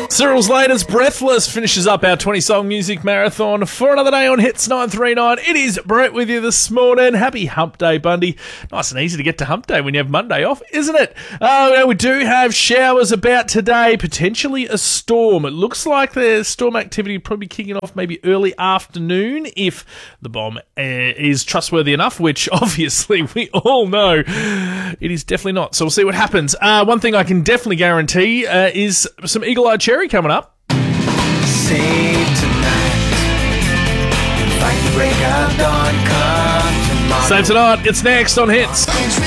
Cyril's latest, Breathless, finishes up our 20-song music marathon for another day on Hits 939. It is Brett with you this morning. Happy Hump Day, Bundy. Nice and easy to get to Hump Day when you have Monday off, isn't it? We do have showers about today, potentially a storm. It looks like the storm activity will probably be kicking off maybe early afternoon if the bomb is trustworthy enough, which obviously we all know it is definitely not. So we'll see what happens. One thing I can definitely guarantee is some Eagle-Eyed Cherry coming up. Save tonight. Fight the break of dawn, come tomorrow. Save tonight. It's next on Hits.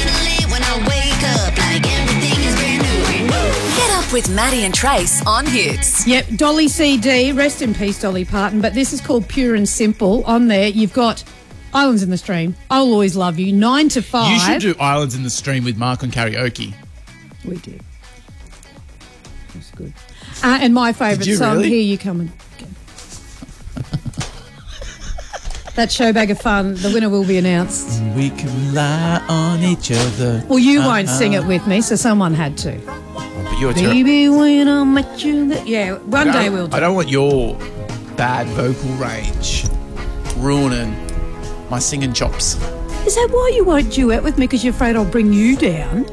Get up with Maddie and Trace on Hits. Yep, Dolly CD, rest in peace, Dolly Parton. But this is called Pure and Simple. On there, you've got Islands in the Stream, I'll Always Love You, 9 to 5. You should do Islands in the Stream with Mark on karaoke. We did. It was good. And my favourite song, really? Here You Come Again. That show bag of fun, the winner will be announced. We can rely on each other. Well, you won't sing it with me, so someone had to. Oh, but you're terrible. Baby, when I met you... Yeah, one day we'll do I don't want your bad vocal range ruining my singing chops. Is that why you won't duet with me? Because you're afraid I'll bring you down?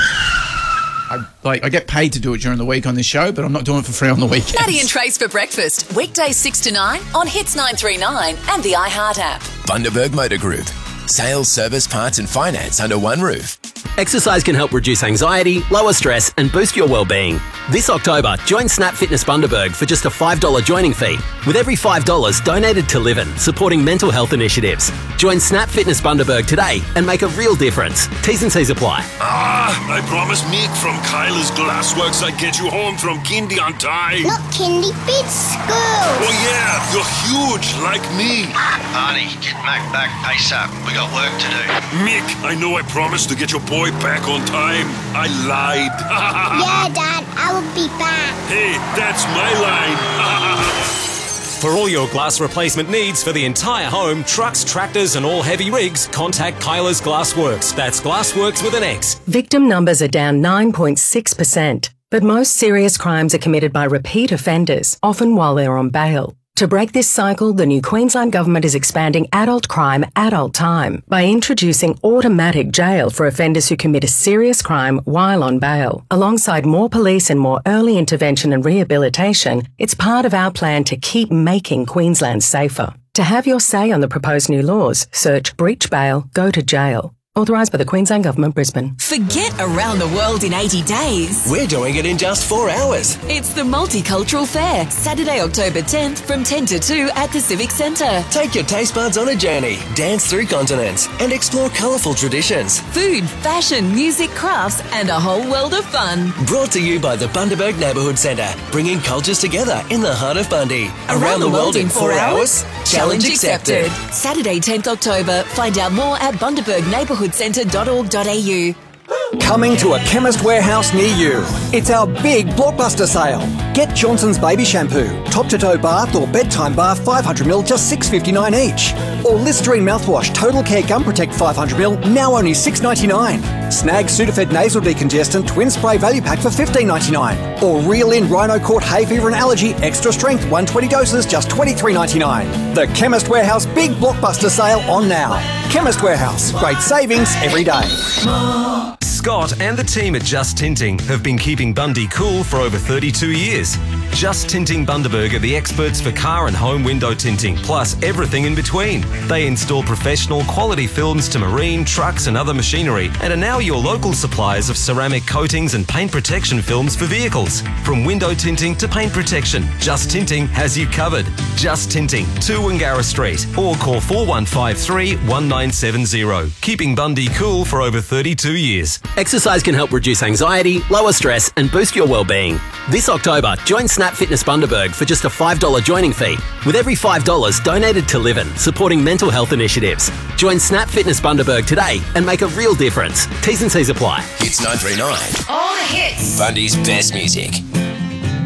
I get paid to do it during the week on this show, but I'm not doing it for free on the weekends. Maddie and Trace for breakfast. Weekdays 6 to 9 on Hits 939 and the iHeart app. Bundaberg Motor Group. Sales, service, parts and finance under one roof. Exercise can help reduce anxiety, lower stress and boost your well-being. This October, join Snap Fitness Bundaberg for just a $5 joining fee, with every $5 donated to Livin, supporting mental health initiatives. Join Snap Fitness Bundaberg today and make a real difference. T's and C's apply. I promised Mick from Kyla's Glassworks I'd get you home from kindy on time. Not kindy, it's school. Oh yeah, you're huge like me. Arnie, get Mac back ASAP. We got work to do. Mick, I know I promised to get your boy back on time. I lied. Yeah, Dad, I will be back. Hey, that's my line. For all your glass replacement needs for the entire home, trucks, tractors and all heavy rigs, contact Kyla's Glassworks. That's Glassworks with an X. Victim numbers are down 9.6%, but most serious crimes are committed by repeat offenders, often while they're on bail. To break this cycle, the new Queensland Government is expanding adult crime, adult time by introducing automatic jail for offenders who commit a serious crime while on bail. Alongside more police and more early intervention and rehabilitation, it's part of our plan to keep making Queensland safer. To have your say on the proposed new laws, search Breach Bail, Go to Jail. Authorised by the Queensland Government, Brisbane. Forget around the world in 80 days. We're doing it in just 4 hours. It's the Multicultural Fair, Saturday, October 10th from 10 to 2 at the Civic Centre. Take your taste buds on a journey, dance through continents, and explore colourful traditions. Food, fashion, music, crafts, and a whole world of fun. Brought to you by the Bundaberg Neighbourhood Centre, bringing cultures together in the heart of Bundy. Around the world in 4 hours? Challenge accepted. Saturday, 10th October. Find out more at bundabergneighbourhoodcentre.org.au. Coming to a Chemist Warehouse near you. It's our big blockbuster sale. Get Johnson's Baby Shampoo, top-to-toe bath or bedtime bath 500ml, just $6.59 each. Or Listerine mouthwash, Total Care Gum Protect 500ml, now only $6.99. Snag Sudafed Nasal Decongestant Twin Spray Value Pack for $15.99. Or Reel In Rhino Court Hay Fever and Allergy Extra Strength 120 doses, just $23.99. The Chemist Warehouse big blockbuster sale on now. Chemist Warehouse, great savings every day. Scott and the team at Just Tinting have been keeping Bundy cool for over 32 years. Just Tinting Bundaberg are the experts for car and home window tinting, plus everything in between. They install professional quality films to marine, trucks and other machinery, and are now your local suppliers of ceramic coatings and paint protection films for vehicles. From window tinting to paint protection, Just Tinting has you covered. Just Tinting, 2 Wangara Street, or call 4153 1970. Keeping Bundy cool for over 32 years. Exercise can help reduce anxiety, lower stress and boost your well-being. This October, join Snap Fitness Bundaberg for just a $5 joining fee, with every $5 donated to Livin, supporting mental health initiatives. Join Snap Fitness Bundaberg today and make a real difference. T's and C's apply. Hits 939. All the hits. Bundy's best music.